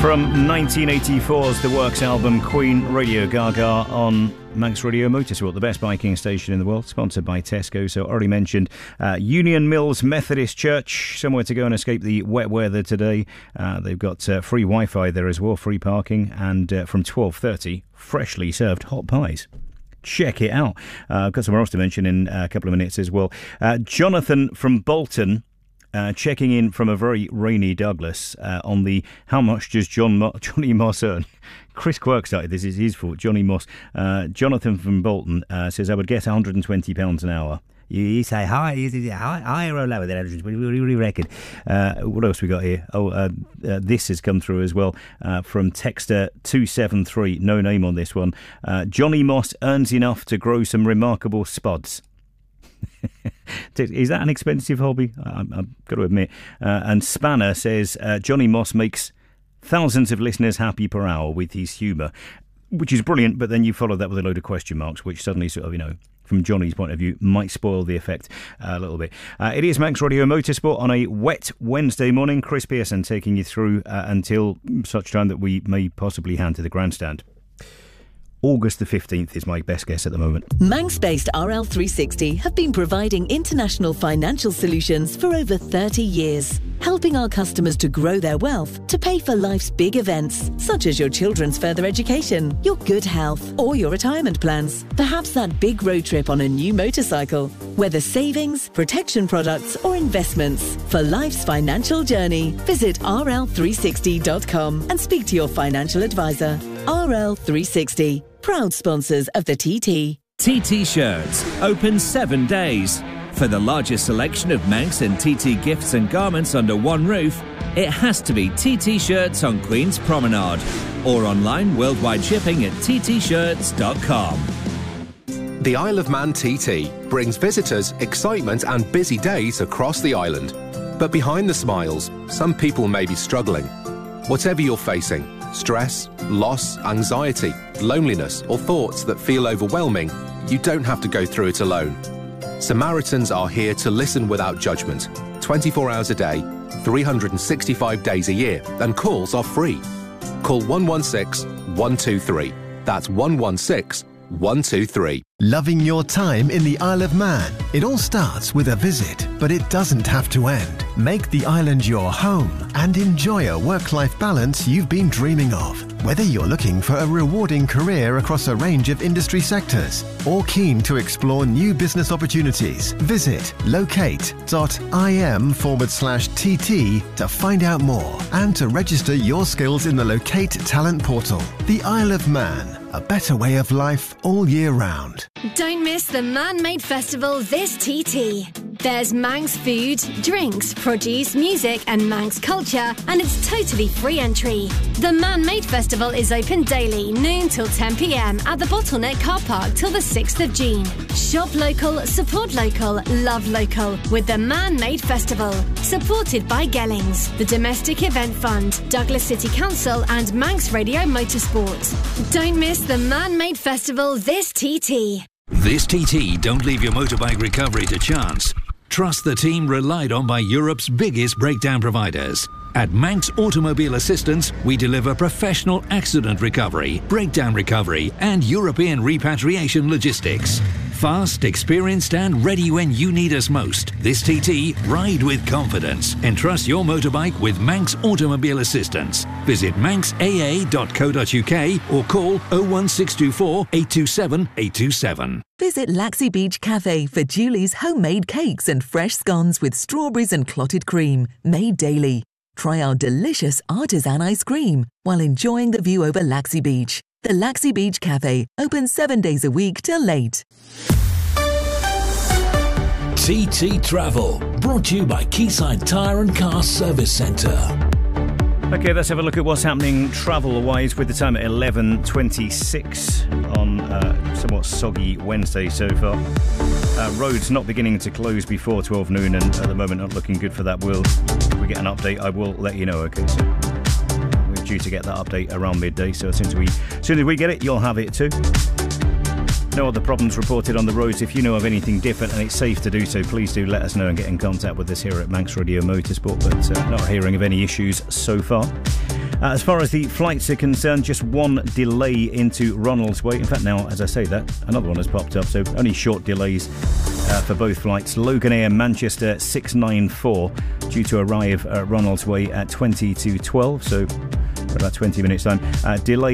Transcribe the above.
From 1984's The Works album, Queen, Radio Gaga on Manx Radio Motorsport, the best biking station in the world, sponsored by Tesco. So already mentioned Union Mills Methodist Church, somewhere to go and escape the wet weather today. They've got free Wi-Fi there as well, free parking, and from 12:30, freshly served hot pies. Check it out. I've got somewhere else to mention in a couple of minutes as well. Jonathan from Bolton, checking in from a very rainy Douglas on the how much does Johnny Moss earn? Chris Quirk started this, is his fault. Johnny Moss. Jonathan from Bolton says, I would get £120 an hour. You say higher or lower than 120? What do you reckon? What else we got here? This has come through as well from Texter 273. No name on this one. Johnny Moss earns enough to grow some remarkable spods. Is that an expensive hobby? I've got to admit. And Spanner says Johnny Moss makes thousands of listeners happy per hour with his humour, which is brilliant, but then you follow that with a load of question marks, which suddenly sort of, from Johnny's point of view, might spoil the effect a little bit. It is Manx Radio Motorsport on a wet Wednesday morning. Chris Pearson taking you through until such time that we may possibly hand to the grandstand. August the 15th is my best guess at the moment. Manx-based RL360 have been providing international financial solutions for over 30 years, helping our customers to grow their wealth to pay for life's big events, such as your children's further education, your good health, or your retirement plans. Perhaps that big road trip on a new motorcycle. Whether savings, protection products, or investments, for life's financial journey, visit rl360.com and speak to your financial advisor. RL360. Proud sponsors of the TT. TT Shirts, open 7 days. For the largest selection of Manx and TT gifts and garments under one roof, it has to be TT Shirts on Queen's Promenade. Or online worldwide shipping at ttshirts.com. The Isle of Man TT brings visitors excitement and busy days across the island. But behind the smiles, some people may be struggling. Whatever you're facing, stress, loss, anxiety, loneliness, or thoughts that feel overwhelming, you don't have to go through it alone. Samaritans are here to listen without judgment, 24 hours a day, 365 days a year, and calls are free. Call 116 123. That's 116 123. Loving your time in the Isle of Man? It all starts with a visit, but it doesn't have to end. Make the island your home and enjoy a work-life balance you've been dreaming of. Whether you're looking for a rewarding career across a range of industry sectors or keen to explore new business opportunities, visit locate.im/TT to find out more and to register your skills in the Locate Talent Portal. The Isle of Man, a better way of life all year round. Don't miss the Man-Made Festival this TT. There's Manx food, drinks, produce, music and Manx culture, and it's totally free entry. The Man-Made Festival is open daily, noon till 10 p.m. at the Bottleneck Car Park till the 6th of June. Shop local, support local, love local with the Man-Made Festival. Supported by Gellings, the Domestic Event Fund, Douglas City Council and Manx Radio Motorsport. Don't miss the Man-Made Festival this TT. This TT, don't leave your motorbike recovery to chance. Trust the team relied on by Europe's biggest breakdown providers. At Manx Automobile Assistance, we deliver professional accident recovery, breakdown recovery, and European repatriation logistics. Fast, experienced, and ready when you need us most. This TT, ride with confidence. Entrust your motorbike with Manx Automobile Assistance. Visit manxaa.co.uk or call 01624 827 827. Visit Laxey Beach Cafe for Julie's homemade cakes and fresh scones with strawberries and clotted cream, made daily. Try our delicious artisan ice cream while enjoying the view over Laxey Beach. The Laxey Beach Cafe, open 7 days a week till late. TT Travel, brought to you by Quayside Tyre and Car Service Centre. Okay, let's have a look at what's happening travel-wise with the time at 11:26 on somewhat soggy Wednesday so far. Roads not beginning to close before 12 noon and at the moment not looking good for that. If we get an update, I will let you know, okay? So we're due to get that update around midday, so as soon as we get it, you'll have it too. No other problems reported on the roads. If you know of anything different and it's safe to do so, please do let us know and get in contact with us here at Manx Radio Motorsport, but not hearing of any issues so far. As far as the flights are concerned, just one delay into Ronaldsway. In fact, now, as I say that, another one has popped up, so only short delays for both flights. Loganair Manchester 694 due to arrive at Ronaldsway at 20 to 12, so about 20 minutes time. Delay